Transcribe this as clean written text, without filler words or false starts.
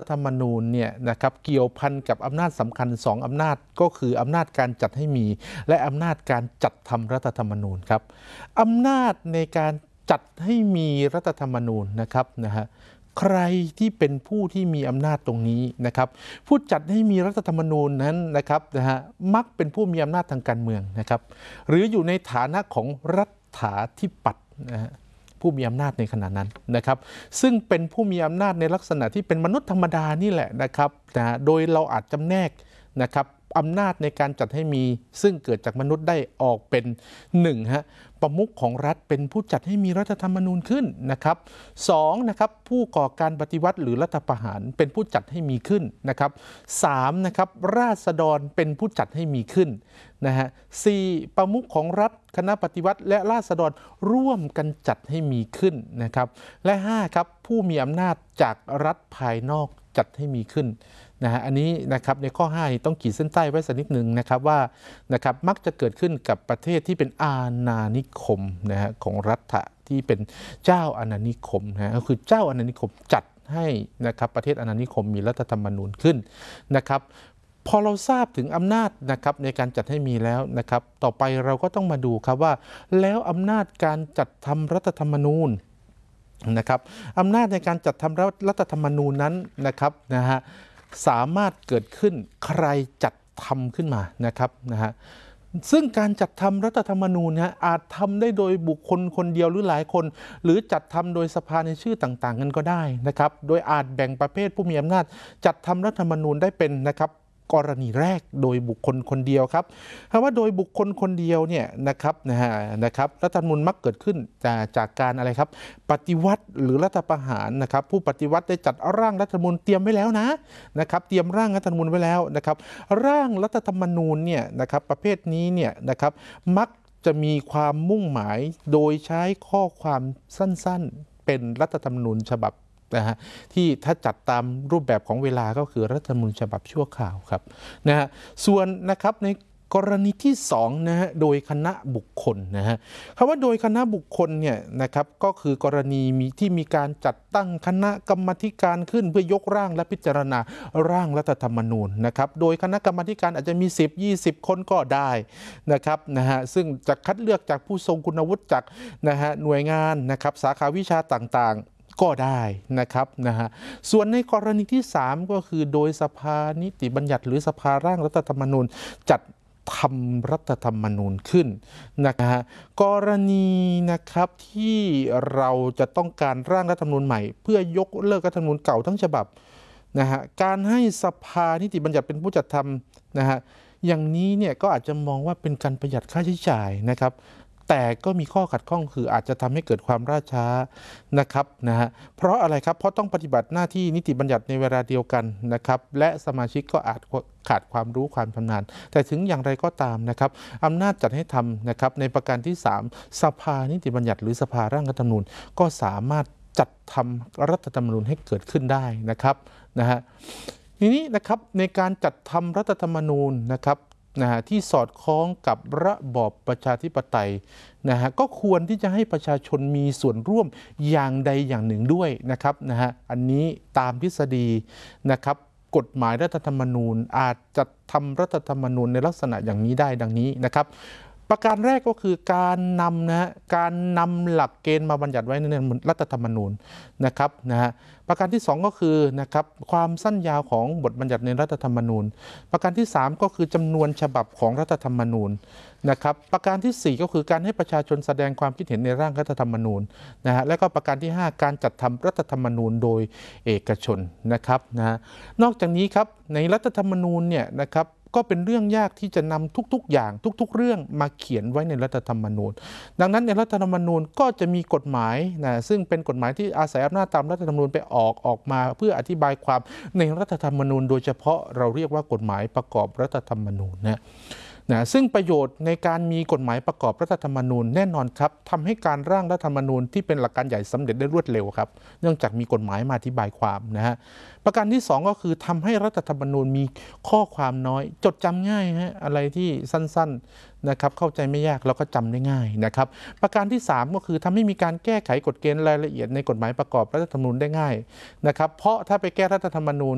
ธรรมนูญเนี่ยนะครับเกี่ยวพันกับอำนาจสำคัญ2อำนาจก็คืออำนาจการจัดให้มีและอำนาจการจัดทำรัฐธรรมนูญครับอำนาจในการจัดให้มีรัฐธรรมนูญนะครับใครที่เป็นผู้ที่มีอำนาจตรงนี้นะครับผู้จัดให้มีรัฐธรรมนูญนั้นนะครับมักเป็นผู้มีอำนาจทางการเมืองนะครับหรืออยู่ในฐานะของรัฐาธิปัตย์ผู้มีอำนาจในขณะนั้นนะครับซึ่งเป็นผู้มีอำนาจในลักษณะที่เป็นมนุษย์ธรรมดานี่แหละนะครับโดยเราอาจจำแนกนะครับอำนาจในการจัดให้มีซึ่งเกิดจากมนุษย์ได้ออกเป็น1ประมุขของรัฐเป็นผู้จัดให้มีรัฐธรรมนูญขึ้นนะครับ2นะครับผู้ก่อการปฏิวัติหรือรัฐประหารเป็นผู้จัดให้มีขึ้นนะครับ3นะครับราษฎรเป็นผู้จัดให้มีขึ้น4ประมุขของรัฐคณะปฏิวัติและราษฎรร่วมกันจัดให้มีขึ้นนะครับและ5ครับผู้มีอำนาจจากรัฐภายนอกจัดให้มีขึ้นอันนี้นะครับในข้อ5ต้องขีดเส้นใต้ไว้สักนิดหนึ่งนะครับว่านะครับมักจะเกิดขึ้นกับประเทศที่เป็นอาณานิคมของรัฐที่เป็นเจ้าอาณานิคมก็คือเจ้าอาณานิคมจัดให้นะครับประเทศอาณานิคมมีรัฐธรรมนูญขึ้นนะครับพอเราทราบถึงอำนาจนะครับในการจัดให้มีแล้วนะครับต่อไปเราก็ต้องมาดูครับว่าแล้วอำนาจการจัดทำรัฐธรรมนูญนะครับอำนาจในการจัดทำรัฐธรรมนูญนั้นนะครับสามารถเกิดขึ้นใครจัดทำขึ้นมานะครับซึ่งการจัดทำรัฐธรรมนูญอาจทำได้โดยบุคคลคนเดียวหรือหลายคนหรือจัดทำโดยสภาในชื่อต่างๆกันก็ได้นะครับโดยอาจแบ่งประเภทผู้มีอำนาจจัดทำรัฐธรรมนูญได้เป็นนะครับกรณีแรกโดยบุคคลคนเดียวครับคำว่าโดยบุคคลคนเดียวเนี่ยนะครับรัฐธรรมนูญมักเกิดขึ้นจากการอะไรครับปฏิวัติหรือรัฐประหารนะครับผู้ปฏิวัติได้จัดร่างรัฐธรรมนูญเตรียมไว้แล้วนะครับเตรียมร่างรัฐธรรมนูญไว้แล้วนะครับร่างรัฐธรรมนูญเนี่ยนะครับประเภทนี้เนี่ยนะครับมักจะมีความมุ่งหมายโดยใช้ข้อความสั้นๆเป็นรัฐธรรมนูญฉบับที่ถ้าจัดตามรูปแบบของเวลาก็คือรัฐธรรมนูญฉบับชั่วคราวครับส่วนนะครับในกรณีที่2โดยคณะบุคคลคำว่าโดยคณะบุคคลเนี่ยนะครับก็คือกรณีที่มีการจัดตั้งคณะกรรมาธิการขึ้นเพื่อยกร่างและพิจารณาร่างรัฐธรรมนูญนะครับโดยคณะกรรมาธิการอาจจะมี10-20 คนก็ได้นะครับซึ่งจะคัดเลือกจากผู้ทรงคุณวุฒิจากหน่วยงานนะครับสาขาวิชาต่างๆก็ได้นะครับส่วนในกรณีที่3ก็คือโดยสภานิติบัญญัติหรือสภาร่างรัฐธรรมนูญจัดทำรัฐธรรมนูญขึ้นกรณีนะครับที่เราจะต้องการร่างรัฐธรรมนูญใหม่เพื่อยกเลิกรัฐธรรมนูญเก่าทั้งฉบับการให้สภานิติบัญญัติเป็นผู้จัดทำอย่างนี้เนี่ยก็อาจจะมองว่าเป็นการประหยัดค่าใช้จ่ายนะครับแต่ก็มีข้อขัดข้องคืออาจจะทำให้เกิดความล่าช้านะครับเพราะอะไรครับเพราะต้องปฏิบัติหน้าที่นิติบัญญัติในเวลาเดียวกันนะครับและสมาชิกก็อาจขาดความรู้ความชำนาญแต่ถึงอย่างไรก็ตามนะครับอำนาจจัดให้ทำนะครับในประการที่3สภานิติบัญญัติหรือสภาร่างรัฐธรรมนูญก็สามารถจัดทำรัฐธรรมนูญให้เกิดขึ้นได้นะครับทีนี้นะครับในการจัดทำรัฐธรรมนูญนะครับที่สอดคล้องกับระบอบประชาธิปไตยก็ควรที่จะให้ประชาชนมีส่วนร่วมอย่างใดอย่างหนึ่งด้วยนะครับอันนี้ตามทฤษฎีนะครับกฎหมายรัฐธรรมนูญอาจจะทำรัฐธรรมนูญในลักษณะอย่างนี้ได้ดังนี้นะครับประการแรกก็คือการนำหลักเกณฑ์มาบัญญัติไว้ในรัฐธรรมนูญนะครับประการที่2ก็คือนะครับความสั้นยาวของบทบัญญัติในรัฐธรรมนูญประการที่3ก็คือจำนวนฉบับของรัฐธรรมนูญนะครับประการที่4ก็คือการให้ประชาชนแสดงความคิดเห็นในร่างรัฐธรรมนูญและก็ประการที่5การจัดทำรัฐธรรมนูญโดยเอกชนนะครับนอกจากนี้ครับในรัฐธรรมนูญเนี่ยนะครับก็เป็นเรื่องยากที่จะนำทุกๆอย่างทุกๆเรื่องมาเขียนไว้ในรัฐธรรมนูญดังนั้นในรัฐธรรมนูญก็จะมีกฎหมายซึ่งเป็นกฎหมายที่อาศัยอำนาจตามรัฐธรรมนูญไปออกมาเพื่ออธิบายความในรัฐธรรมนูญโดยเฉพาะเราเรียกว่ากฎหมายประกอบรัฐธรรมนูญซึ่งประโยชน์ในการมีกฎหมายประกอบรัฐธรรมนูญแน่นอนครับทำให้การร่างรัฐธรรมนูญที่เป็นหลักการใหญ่สำเร็จได้รวดเร็วครับเนื่องจากมีกฎหมายมาอธิบายความประการที่2ก็คือทำให้รัฐธรรมนูญมีข้อความน้อยจดจำง่ายอะไรที่สั้นๆนะครับเข้าใจไม่ยากเราก็จำได้ง่ายนะครับประการที่3ก็คือทำให้มีการแก้ไขกฎเกณฑ์รายละเอียดในกฎหมายประกอบรัฐธรรมนูญได้ง่ายนะครับเพราะถ้าไปแก้รัฐธรรมนูญ